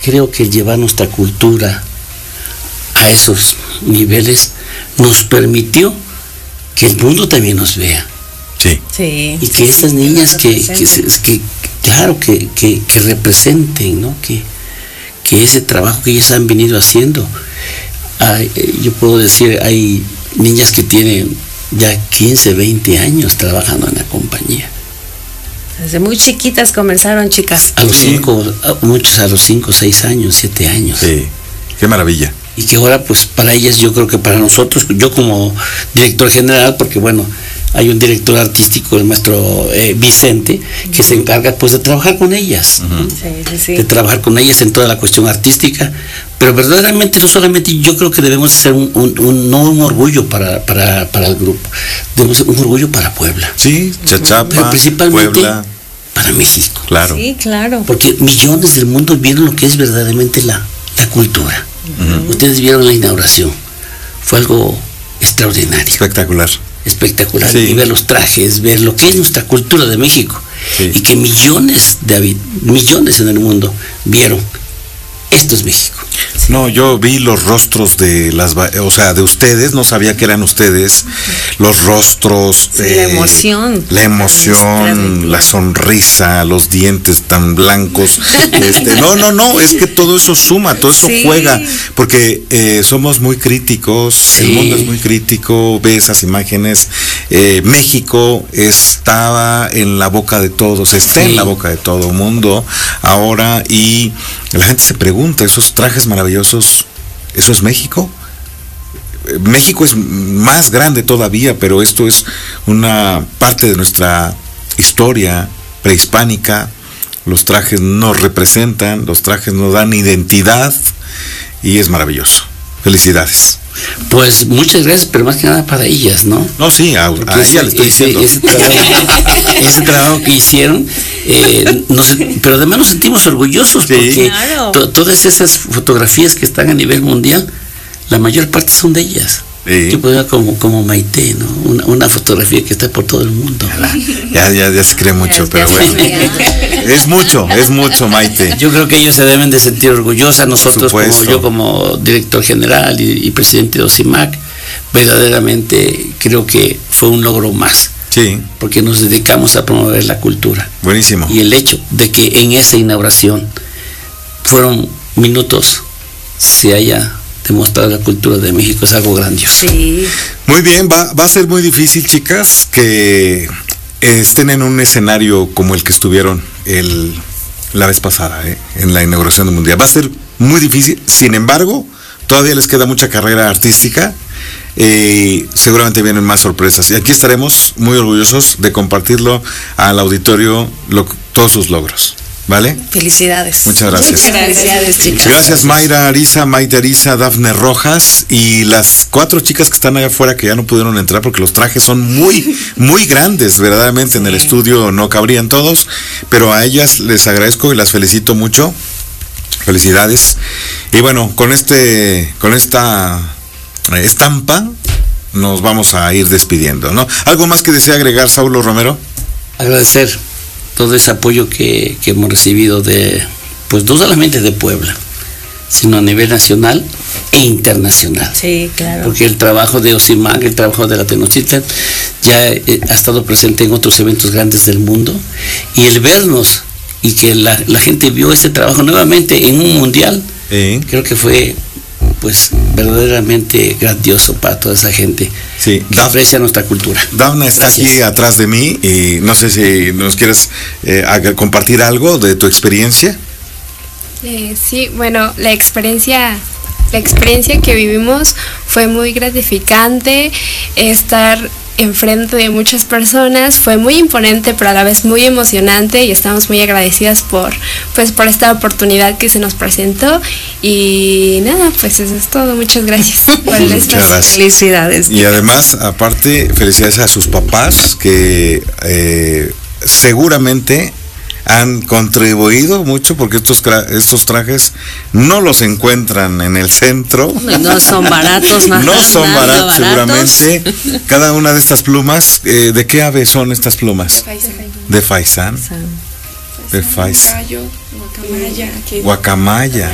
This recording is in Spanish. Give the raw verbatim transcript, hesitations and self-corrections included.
creo que llevar nuestra cultura a esos niveles nos permitió que el mundo también nos vea. Sí. Sí. Y que esas niñas que, que, que, claro, que, que, que representen, ¿no? Que, que ese trabajo que ellas han venido haciendo, hay, yo puedo decir, hay niñas que tienen ya quince, veinte años trabajando en la compañía. Desde muy chiquitas comenzaron, chicas. A los cinco, muchos a los cinco, seis años, siete años. Sí, qué maravilla. Y que ahora, pues, para ellas, yo creo que para nosotros, yo como director general, porque bueno, hay un director artístico, el maestro eh, Vicente, que uh-huh. se encarga, pues, de trabajar con ellas, uh-huh. sí, sí, sí. de trabajar con ellas en toda la cuestión artística, pero verdaderamente, no solamente, yo creo que debemos ser un, un, un no un orgullo para, para, para el grupo, debemos ser un orgullo para Puebla. Sí, Chachapa, pero principalmente Puebla. Para México. Claro. Sí, claro. Porque millones del mundo vieron lo que es verdaderamente la, la cultura. Uh-huh. Ustedes vieron la inauguración, fue algo extraordinario, espectacular, espectacular, sí. Y ver los trajes, ver lo que es nuestra cultura de México, sí. Y que millones de millones en el mundo vieron, esto es México. Sí. No, yo vi los rostros de las, o sea, de ustedes, no sabía que eran ustedes, los rostros, sí, eh, la emoción, la emoción, la sonrisa, los dientes tan blancos, este, no, no, no, es que todo eso suma, todo eso sí. juega, porque eh, somos muy críticos, sí. El mundo es muy crítico, ve esas imágenes, eh, México estaba en la boca de todos, está sí. en la boca de todo el mundo ahora, y la gente se pregunta, esos trajes maravillosos, ¿eso es México? México es más grande todavía, pero esto es una parte de nuestra historia prehispánica. Los trajes nos representan, los trajes nos dan identidad y es maravilloso. Felicidades. Pues muchas gracias, pero más que nada para ellas, ¿no? No, sí, a, a ella le estoy ese, diciendo. Ese trabajo, ese trabajo que hicieron, eh, nos, pero además nos sentimos orgullosos, sí. Porque claro. to, todas esas fotografías que están a nivel mundial, la mayor parte son de ellas. Sí. Yo puedo ver como, como Maite, ¿no? Una, una fotografía que está por todo el mundo. Ya, ya, ya se cree mucho, pero bueno. Es mucho, es mucho, Maite. Yo creo que ellos se deben de sentir orgullosos. Nosotros, como yo como director general y, y presidente de OSIMAC, verdaderamente creo que fue un logro más. Sí. Porque nos dedicamos a promover la cultura. Buenísimo. Y el hecho de que en esa inauguración fueron minutos, se haya demostrar la cultura de México, es algo grandioso. Sí. Muy bien, va, va a ser muy difícil, chicas, que estén en un escenario como el que estuvieron el, la vez pasada, ¿eh? En la inauguración del Mundial. Va a ser muy difícil, sin embargo, todavía les queda mucha carrera artística, eh, seguramente vienen más sorpresas. Y aquí estaremos muy orgullosos de compartirlo al auditorio, lo, todos sus logros. ¿Vale? Felicidades. Muchas gracias. Muchas felicidades, chicas. Gracias, Mayra Ariza, Maite Ariza, Dafne Rojas y las cuatro chicas que están allá afuera que ya no pudieron entrar porque los trajes son muy, muy grandes, verdaderamente. Sí. En el estudio no cabrían todos, pero a ellas les agradezco y las felicito mucho. Felicidades. Y bueno, con este, con esta estampa nos vamos a ir despidiendo, ¿no? ¿Algo más que desea agregar, Saulo Romero? Agradecer todo ese apoyo que, que hemos recibido de, pues no solamente de Puebla, sino a nivel nacional e internacional. Sí, claro. Porque el trabajo de OSIMAC, el trabajo de la Tenochtitlan, ya eh, ha estado presente en otros eventos grandes del mundo, y el vernos y que la, la gente vio ese trabajo nuevamente en un mundial, sí. Creo que fue pues verdaderamente grandioso para toda esa gente, sí, que da, aprecia nuestra cultura. Dafne está Gracias. Aquí atrás de mí y no sé si nos quieres eh, compartir algo de tu experiencia. Eh, sí, bueno, la experiencia, la experiencia que vivimos fue muy gratificante. Estar enfrente de muchas personas fue muy imponente, pero a la vez muy emocionante, y estamos muy agradecidas por pues por esta oportunidad que se nos presentó. Y nada, pues eso es todo. Muchas gracias por estas gracias. Felicidades. Y además, aparte, felicidades a sus papás que eh, seguramente han contribuido mucho, porque estos estos trajes no los encuentran en el centro. No son baratos, nada, no son nada baratos, baratos, seguramente. Cada una de estas plumas, eh, ¿de qué ave son estas plumas? De faisán. De faisán. De faisán. Guacamaya. Guacamaya.